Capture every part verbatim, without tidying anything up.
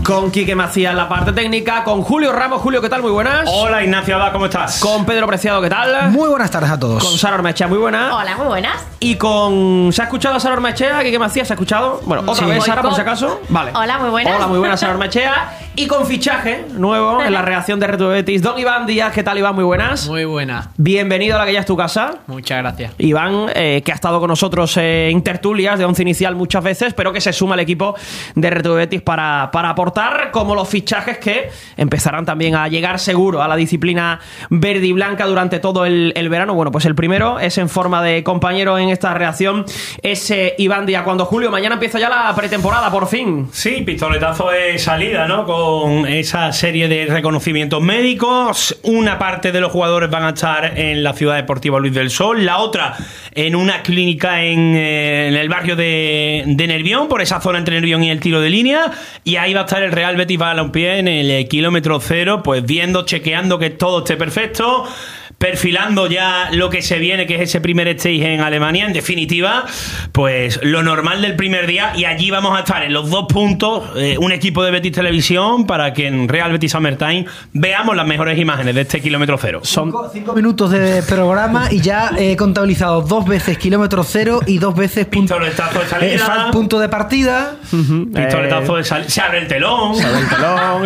Con Quique Macías en la parte técnica, con Julio Ramos. Julio, ¿qué tal? Muy buenas. Hola, Ignacio Abad, ¿cómo estás? Con Pedro Preciado, ¿qué tal? Muy buenas tardes a todos. Con Sara Ormechea, muy buena. Hola, muy buenas. Y con... ¿Se ha escuchado a Sara Ormechea? ¿Quique Macías se ha escuchado? Bueno, otra Sí. vez, Sara, por Boicot. si acaso. Vale. Hola, muy buenas. Hola, muy buenas, Sara Ormechea. Y con fichaje nuevo en la redacción de Reto Betis, don Iván Díaz. ¿Qué tal, Iván? Muy buenas. Muy buena. Bienvenido a la que ya es tu casa. Muchas gracias. Iván, eh, que ha estado con nosotros eh, en tertulias de once inicial muchas veces, pero que se suma al equipo de Reto Betis para, para aportar, como los fichajes que empezarán también a llegar seguro a la disciplina verde y blanca durante todo el, el verano. Bueno, pues el primero es en forma de compañero en esta reacción, es eh, Iván Díaz. Cuando, Julio, mañana empieza ya la pretemporada, por fin. Sí, pistoletazo de salida, ¿no? Con esa serie de reconocimientos médicos. Una parte de los jugadores van a estar en la Ciudad Deportiva Luis del Sol, la otra en una clínica en, eh, en el barrio de, de Nervión, por esa zona entre Nervión y el tiro de línea, y ahí va a estar el Real Betis Balompié en el eh, kilómetro cero, pues viendo, chequeando que todo esté perfecto, perfilando ya lo que se viene, que es ese primer stage en Alemania. En definitiva, pues lo normal del primer día, y allí vamos a estar en los dos puntos, eh, un equipo de Betis Televisión, para que en Real Betis Summertime veamos las mejores imágenes de este kilómetro cero. Son cinco, cinco minutos de programa y ya he contabilizado dos veces kilómetro cero y dos veces punto, Pistoletazo de salida. eh, fal- punto de partida. Uh-huh. Pistoletazo de salida. Se abre el telón. Se abre el telón,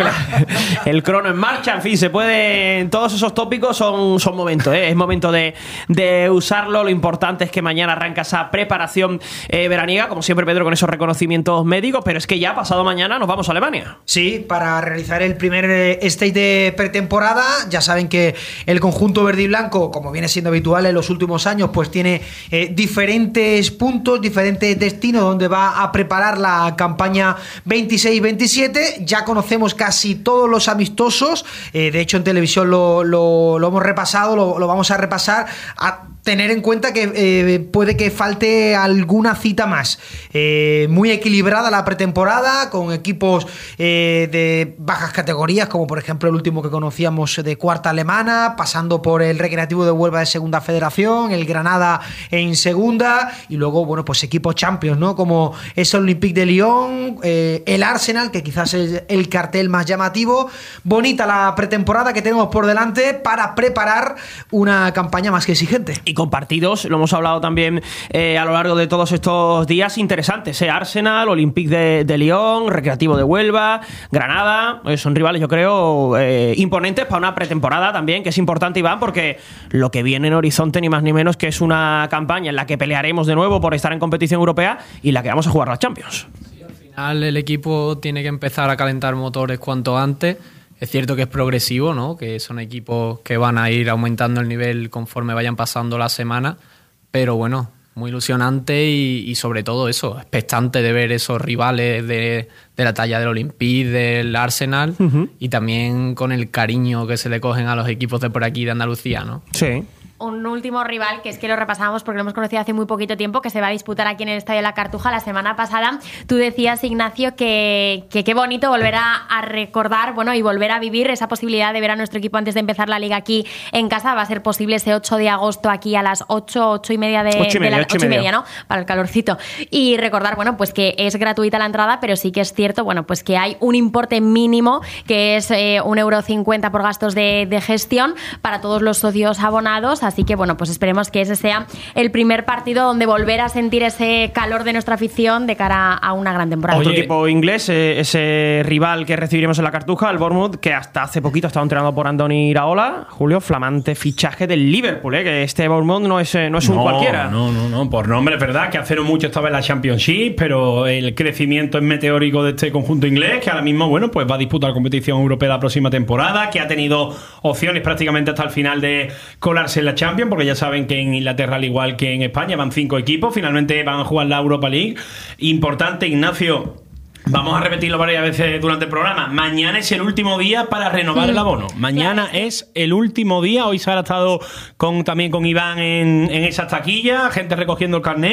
el crono en marcha, en fin, se puede. Todos esos tópicos son, son momentos, ¿eh? Es momento de, de usarlo. Lo importante es que mañana arranca esa preparación eh, veraniega, como siempre, Pedro, con esos reconocimientos médicos. Pero es que ya pasado mañana nos vamos a Alemania. Sí, para realizar el primer eh, stage de pretemporada. Ya saben que el conjunto verde y blanco, como viene siendo habitual en los últimos años, pues tiene eh, diferentes puntos, diferentes destinos donde va a preparar la campaña veintiséis veintisiete. Ya conocemos casi todos los amistosos. Eh, de hecho, en televisión lo, lo, lo hemos repasado, lo, lo vamos a repasar. A tener en cuenta que eh, puede que falte alguna cita más. Eh, muy equilibrada la pretemporada, con equipos eh, de bajas categorías, como por ejemplo el último que conocíamos de cuarta alemana, pasando por el Recreativo de Huelva de segunda federación, el Granada en segunda, y luego, bueno, pues equipos champions, ¿no? Como es el Olympique de Lyon, eh, el Arsenal, que quizás es el cartel más llamativo. Bonita la pretemporada que tenemos por delante para preparar una campaña más que exigente. Y con partidos, lo hemos hablado también eh, a lo largo de todos estos días, interesantes, ¿eh? Arsenal, Olympique de, de Lyon, Recreativo de Huelva, Granada, eh, son rivales, yo creo, eh, imponentes para una pretemporada también, que es importante, Iván, porque lo que viene en horizonte, ni más ni menos, que es una campaña en la que pelearemos de nuevo por estar en competición europea y en la que vamos a jugar la Champions. Al final el equipo tiene que empezar a calentar motores cuanto antes. Es cierto que es progresivo, ¿no? Que son equipos que van a ir aumentando el nivel conforme vayan pasando las semanas, pero bueno, muy ilusionante y, y sobre todo eso, expectante de ver esos rivales de, de la talla del Olympique, del Arsenal, uh-huh. y también con el cariño que se le cogen a los equipos de por aquí de Andalucía, ¿no? Sí. Un último rival, que es que lo repasábamos porque lo hemos conocido hace muy poquito tiempo, que se va a disputar aquí en el Estadio de la Cartuja la semana pasada. Tú decías, Ignacio, que qué que bonito volver a, a recordar, bueno, y volver a vivir esa posibilidad de ver a nuestro equipo antes de empezar la liga aquí en casa. Va a ser posible ese ocho de agosto aquí a las ocho, ocho y media de, ocho y media, de la ocho y ocho y media, media, ¿no? Para el calorcito. Y recordar, bueno, pues que es gratuita la entrada, pero sí que es cierto, bueno, pues que hay un importe mínimo que es eh, un euro cincuenta por gastos de, de gestión para todos los socios abonados. Así que, bueno, pues esperemos que ese sea el primer partido donde volver a sentir ese calor de nuestra afición de cara a una gran temporada. Otro equipo inglés, eh, ese rival que recibiremos en la Cartuja, el Bournemouth, que hasta hace poquito estaba entrenado por Andoni Iraola. Julio, flamante fichaje del Liverpool, eh, que este Bournemouth no es, eh, no es un no, cualquiera. No, no, no, por nombre es verdad que hace no mucho estaba en la Championship, pero el crecimiento es meteórico de este conjunto inglés, que ahora mismo, bueno, pues va a disputar competición europea la próxima temporada, que ha tenido opciones prácticamente hasta el final de colarse en la Champions, porque ya saben que en Inglaterra, al igual que en España, van cinco equipos, finalmente van a jugar la Europa League. Importante, Ignacio, vamos a repetirlo varias veces durante el programa. Mañana es el último día para renovar el abono. Mañana es el último día. Hoy Sara ha estado con, también con Iván en, en esas taquillas, gente recogiendo el carnet.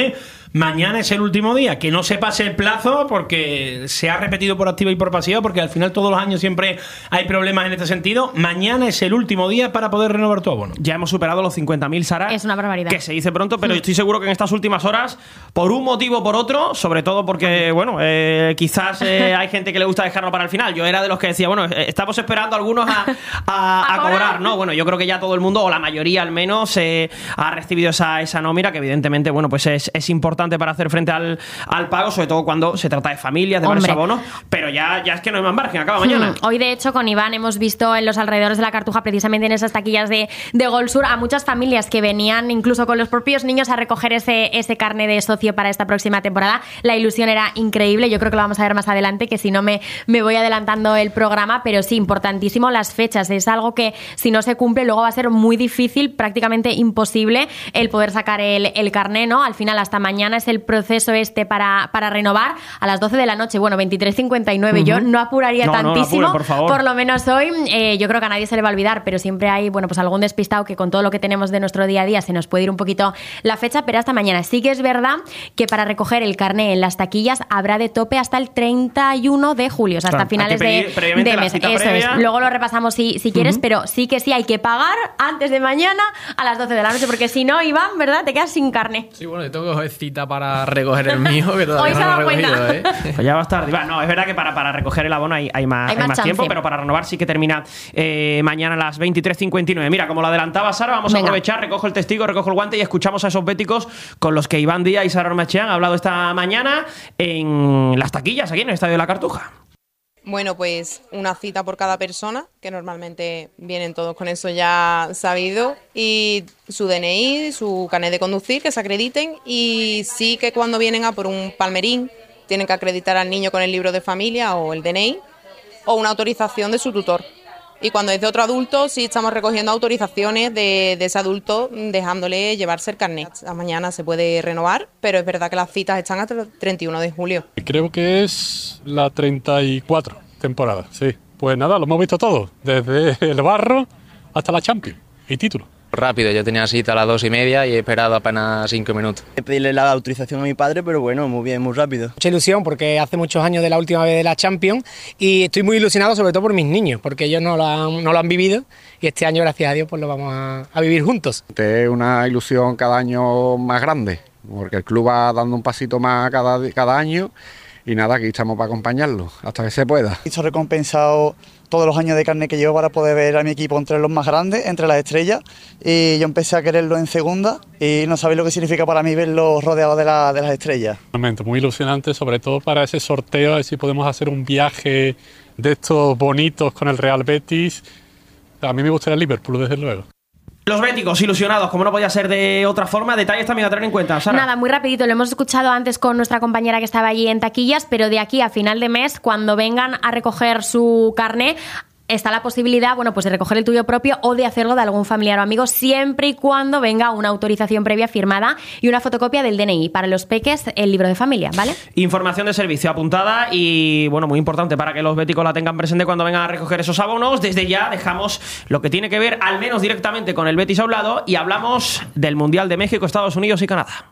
mañana es el último día, que no se pase el plazo porque se ha repetido por activa y por pasiva, porque al final todos los años siempre hay problemas en este sentido. Mañana es el último día para poder renovar tu abono. Ya hemos superado los cincuenta mil, Sara. Es una barbaridad. Que se dice pronto, pero estoy seguro que en estas últimas horas, por un motivo o por otro, sobre todo porque, bueno, eh, quizás eh, hay gente que le gusta dejarlo para el final. Yo era de los que decía, bueno, eh, estamos esperando algunos a, a, a, a cobrar, ¿no? Bueno, yo creo que ya todo el mundo, o la mayoría al menos, eh, ha recibido esa, esa nómina, que evidentemente, bueno, pues es, es importante para hacer frente al, al pago, sobre todo cuando se trata de familias, de varios abonos, pero ya, ya es que no hay más margen, acaba mañana. Hmm. Hoy, de hecho, con Iván hemos visto en los alrededores de la Cartuja, precisamente en esas taquillas de, de Gol Sur, a muchas familias que venían incluso con los propios niños a recoger ese, ese carné de socio para esta próxima temporada. La ilusión era increíble, yo creo que lo vamos a ver más adelante, que si no me, me voy adelantando el programa, pero sí, importantísimo las fechas, es algo que si no se cumple luego va a ser muy difícil, prácticamente imposible el poder sacar el, el carné, ¿no? Al final hasta mañana es el proceso este para, para renovar a las doce de la noche, bueno, veintitrés cincuenta y nueve, uh-huh. Yo no apuraría no, tantísimo, no, apure, por favor. Por lo menos hoy, eh, yo creo que a nadie se le va a olvidar, pero siempre hay, bueno, pues algún despistado que con todo lo que tenemos de nuestro día a día se nos puede ir un poquito la fecha, pero hasta mañana. Sí que es verdad que para recoger el carné en las taquillas habrá de tope hasta el treinta y uno de julio, o sea, hasta claro, finales de, de mes. Eso previa. Es. Luego lo repasamos si, si quieres, uh-huh. Pero sí que sí hay que pagar antes de mañana a las doce de la noche, porque si no, Iván, ¿verdad? Te quedas sin carné. Sí, bueno, yo tengo que coger cita para recoger el mío, que todavía no lo he recogido, ¿eh? Pues ya va a estar. No, es verdad que para, para recoger el abono hay, hay más, hay hay más, más tiempo, pero para renovar sí que termina eh, mañana a las veintitrés cincuenta y nueve. Mira, como lo adelantaba Sara, vamos Venga. a aprovechar, recojo el testigo, recojo el guante y escuchamos a esos béticos con los que Iván Díaz y Sara Ormaechea han hablado esta mañana en las taquillas aquí en el Estadio de la Cartuja. Bueno, pues una cita por cada persona, que normalmente vienen todos con eso ya sabido, y su D N I, su carnet de conducir, que se acrediten, y sí que cuando vienen a por un palmerín tienen que acreditar al niño con el libro de familia o el D N I, o una autorización de su tutor. Y cuando es de otro adulto, sí estamos recogiendo autorizaciones de, de ese adulto, dejándole llevarse el carnet. A mañana se puede renovar, pero es verdad que las citas están hasta el treinta y uno de julio. Creo que es la treinta y cuatro temporada, sí. Pues nada, lo hemos visto todo, desde el barro hasta la Champions y título. Rápido, yo tenía cita a las dos y media y he esperado apenas cinco minutos. He pedido la autorización a mi padre, pero bueno, muy bien, muy rápido. Mucha ilusión porque hace muchos años de la última vez de la Champions y estoy muy ilusionado sobre todo por mis niños, porque ellos no lo han, no lo han vivido y este año, gracias a Dios, pues lo vamos a, a vivir juntos. Es una ilusión cada año más grande, porque el club va dando un pasito más cada, cada año y nada, aquí estamos para acompañarlo hasta que se pueda. Esto recompensado todos los años de carne que llevo para poder ver a mi equipo entre los más grandes, entre las estrellas, y yo empecé a quererlo en segunda y no sabéis lo que significa para mí verlo rodeado de, la, de las estrellas. Un momento muy ilusionante, sobre todo para ese sorteo, a ver si podemos hacer un viaje de estos bonitos con el Real Betis. A mí me gustaría el Liverpool, desde luego. Los béticos ilusionados, como no podía ser de otra forma. Detalles también a tener en cuenta, Sara. Nada, muy rapidito, lo hemos escuchado antes con nuestra compañera que estaba allí en taquillas, pero de aquí a final de mes, cuando vengan a recoger su carné, está la posibilidad, bueno, pues de recoger el tuyo propio o de hacerlo de algún familiar o amigo, siempre y cuando venga una autorización previa firmada y una fotocopia del D N I. Para los peques, el libro de familia, ¿vale? Información de servicio apuntada y, bueno, muy importante para que los béticos la tengan presente cuando vengan a recoger esos abonos. Desde ya dejamos lo que tiene que ver, al menos directamente, con el Betis a un lado y hablamos del Mundial de México, Estados Unidos y Canadá.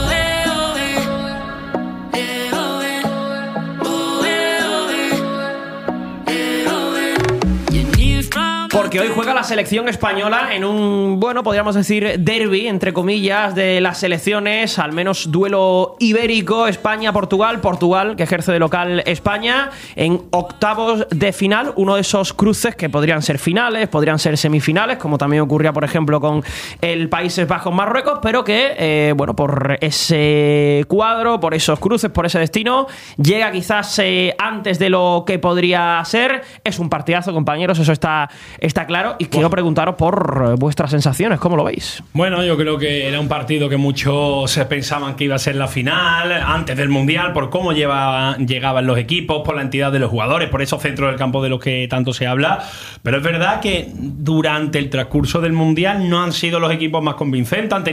Porque hoy juega la selección española en un, bueno, podríamos decir derbi, entre comillas, de las selecciones, al menos duelo ibérico, España-Portugal, Portugal que ejerce de local España, en octavos de final, uno de esos cruces que podrían ser finales, podrían ser semifinales, como también ocurría, por ejemplo, con el Países Bajos-Marruecos, pero que, eh, bueno, por ese cuadro, por esos cruces, por ese destino, llega quizás eh, antes de lo que podría ser. Es un partidazo, compañeros, eso está... Está claro, y quiero preguntaros por vuestras sensaciones, ¿cómo lo veis? Bueno, yo creo que era un partido que muchos pensaban que iba a ser la final, antes del Mundial, por cómo lleva, llegaban los equipos, por la entidad de los jugadores, por esos centros del campo de los que tanto se habla, pero es verdad que durante el transcurso del Mundial no han sido los equipos más convincentes, han tenido